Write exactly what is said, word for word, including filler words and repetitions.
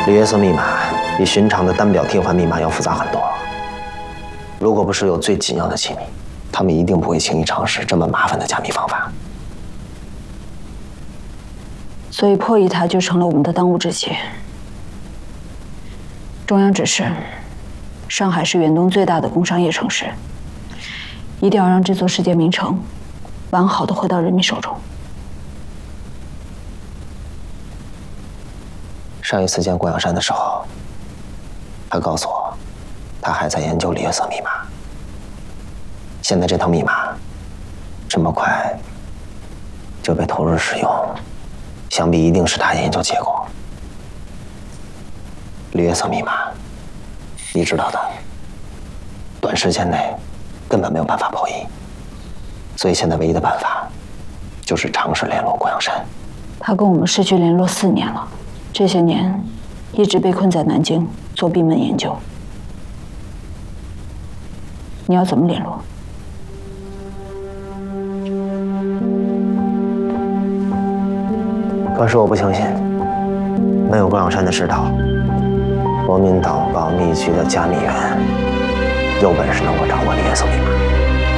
绿约瑟密码比寻常的单表替换密码要复杂很多。如果不是有最紧要的机密，他们一定不会轻易尝试这么麻烦的加密方法。 所以破译它就成了我们的当务之急。中央指示，上海是远东最大的工商业城市，一定要让这座世界名城完好的回到人民手中。 上一次见顾阳山的时候，他告诉我，他还在研究绿约瑟密码。现在这套密码这么快就被投入使用，想必一定是他研究结果。绿约瑟密码，你知道的，短时间内根本没有办法破译，所以现在唯一的办法就是尝试联络顾阳山。 他跟我们失去联络四年了，这些年一直被困在南京做闭门研究。你要怎么联络？ 可是我不相信，没有顾阳山的指导，国民党保密局的加密员有本事能够掌握绿约瑟密码。